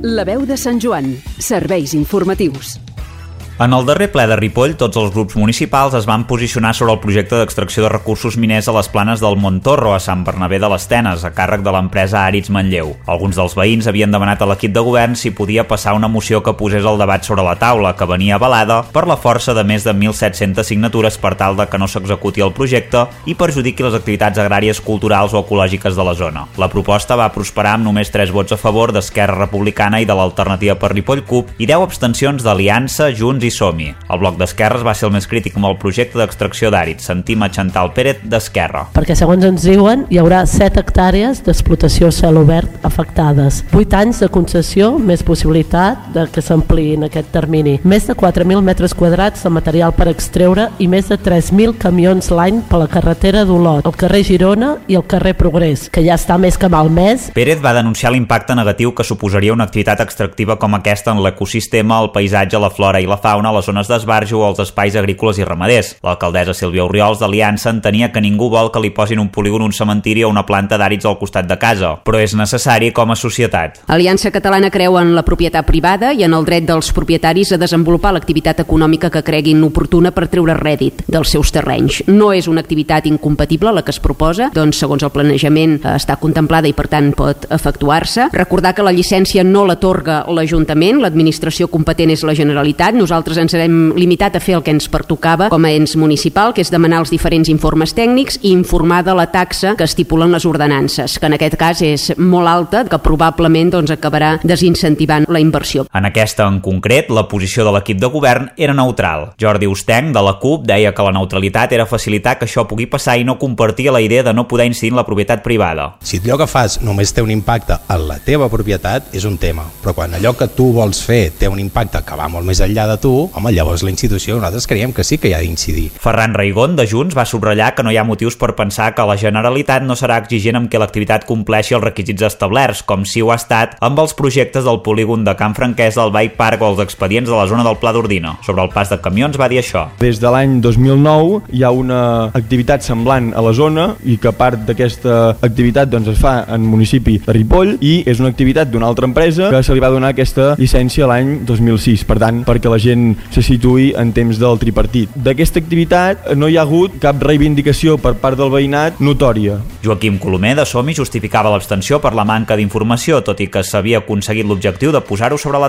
La veu de Sant Joan. Serveis informatius. En el darrer ple de Ripoll, tots els grups municipals es van posicionar sobre el projecte d'extracció de recursos miners a les planes del Montorro, a Sant Bernabé de les Tenes, a càrrec de l'empresa Àrids Manlleu. Alguns dels veïns havien demanat a l'equip de govern si podia passar una moció que posés el debat sobre la taula, que venia avalada per la força de més de 1.700 signatures per tal de que no s'executi el projecte i perjudiqui les activitats agràries, culturals o ecològiques de la zona. La proposta va prosperar amb només 3 vots a favor d'Esquerra Republicana i de l'Alternativa per Ripoll CUP i 10 abstencions d'Aliança, Junts i Som-hi. El bloc d'Esquerres va ser el més crític amb el projecte d'extracció d'àrids. Sentim a Chantal Pérez d'Esquerra. Perquè segons ens diuen hi haurà 7 hectàrees d'explotació a cel obert afectades, 8 anys de concessió més possibilitat de que s'ampliï en aquest termini, més de 4.000 metres quadrats de material per extreure i més de 3.000 camions l'any per la carretera d'Olot, el carrer Girona i el carrer Progrés, que ja està més que malmès. Pérez va denunciar l'impacte negatiu que suposaria una activitat extractiva com aquesta en l'ecosistema, el paisatge, la flora i la fauna, a les zones d'esbarjo o als espais agrícoles i ramaders. L'alcaldessa Sílvia Orriols d'Aliança entenia que ningú vol que li posin un polígon, un cementiri o una planta d'àrids al costat de casa, però és necessari com a societat. Aliança Catalana creu en la propietat privada i en el dret dels propietaris a desenvolupar l'activitat econòmica que creguin oportuna per treure rèdit dels seus terrenys. No és una activitat incompatible la que es proposa, doncs segons el planejament està contemplada i per tant pot efectuar-se. Recordar que la llicència no l'atorga l'Ajuntament, l'administració competent és la Generalitat. Nosaltres ens hem limitat a fer el que ens pertocava com a ens municipal, que és demanar els diferents informes tècnics i informar de la taxa que estipulen les ordenances, que en aquest cas és molt alta, que probablement acabarà desincentivant la inversió. En aquesta en concret, la posició de l'equip de govern era neutral. Jordi Ustenc, de la CUP, deia que la neutralitat era facilitar que això pugui passar i no compartia la idea de no poder incidir en la propietat privada. Si allò que fas només té un impacte en la teva propietat, és un tema, però quan allò que tu vols fer té un impacte que va molt més enllà de tu, home, llavors la institució nosaltres creiem que sí que hi ha d'incidir. Ferran Raigón, de Junts, va subratllar que no hi ha motius per pensar que la Generalitat no serà exigent amb que l'activitat compleixi els requisits establerts, com si ho ha estat amb els projectes del polígon de Can Franquesa, el Bike Park o els expedients de la zona del Pla d'Ordina. Sobre el pas de camions va dir això. Des de l'any 2009 hi ha una activitat semblant a la zona i que part d'aquesta activitat es fa en municipi de Ripoll i és una activitat d'una altra empresa que se li va donar aquesta llicència l'any 2006, per tant, perquè la gent se situï en temps del tripartit. D'aquesta activitat no hi ha hagut cap reivindicació per part del veïnat notòria. Joaquim Colomer, de Som-hi, justificava l'abstenció per la manca d'informació, tot i que s'havia aconseguit l'objectiu de posar-ho sobre la